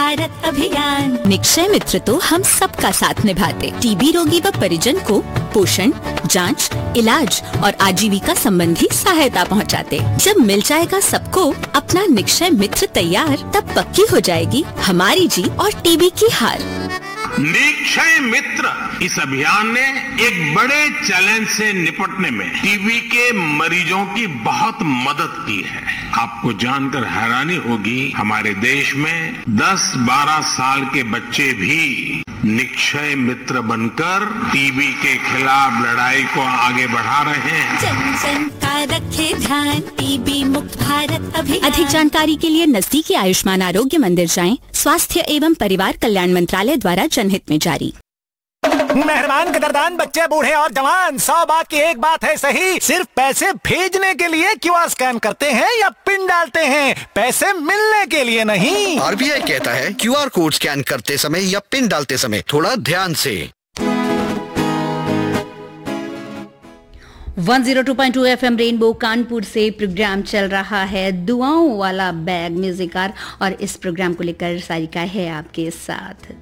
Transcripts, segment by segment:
भारत अभियान। निक्षय मित्र तो हम सबका साथ निभाते, टीबी रोगी व परिजन को पोषण, जांच, इलाज और आजीविका संबंधी सहायता पहुंचाते। जब मिल जाएगा सबको अपना निक्षय मित्र तैयार, तब पक्की हो जाएगी हमारी जीत और टीबी की हार। निक्षय मित्र इस अभियान ने एक बड़े चैलेंज से निपटने में टीबी के मरीजों की बहुत मदद की है। आपको जानकर हैरानी होगी, हमारे देश में 10-12 साल के बच्चे भी निक्षय मित्र बनकर टीबी के खिलाफ लड़ाई को आगे बढ़ा रहे हैं। जन जन का रखे ध्यान, टीबी मुक्त भारत अभियान। अधिक जानकारी के लिए नजदीकी आयुष्मान आरोग्य मंदिर जाएं। स्वास्थ्य एवं परिवार कल्याण मंत्रालय द्वारा जनहित में जारी। मेहरबान कदरदान बच्चे बूढ़े और जवान, 100 बात की एक बात है सही, सिर्फ पैसे भेजने के लिए क्यूआर स्कैन करते हैं या पिन डालते हैं, पैसे मिलने के लिए नहीं। आरबीआई कहता है क्यूआर कोड स्कैन करते समय या पिन डालते समय थोड़ा ध्यान से। 102.2 FM रेनबो कानपुर से प्रोग्राम चल रहा है दुआओं वाला बैग म्यूजिकार, और इस प्रोग्राम को लेकर सारिका है आपके साथ।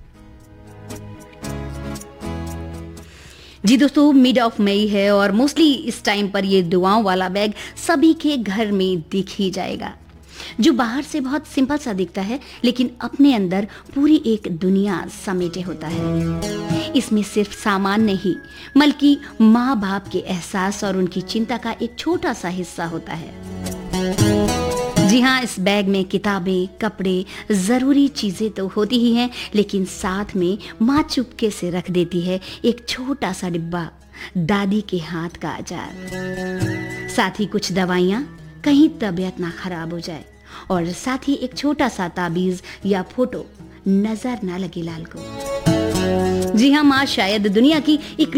जी दोस्तों, मिड ऑफ मई है और मोस्टली इस टाइम पर ये दुआओं वाला बैग सभी के घर में दिख ही जाएगा, जो बाहर से बहुत सिंपल सा दिखता है लेकिन अपने अंदर पूरी एक दुनिया समेटे होता है। इसमें सिर्फ सामान नहीं बल्कि माँ बाप के एहसास और उनकी चिंता का एक छोटा सा हिस्सा होता है। जी हाँ, इस बैग में किताबें, कपड़े, जरूरी चीजें तो होती ही हैं, लेकिन साथ में माँ चुपके से रख देती है एक छोटा सा डिब्बा, दादी के हाथ का अचार, साथ ही कुछ दवाइयाँ कहीं तबीयत ना खराब हो जाए, और साथ ही एक छोटा सा ताबीज या फोटो, नजर ना लगे लाल को। जी हाँ, माँ शायद दुनिया की एक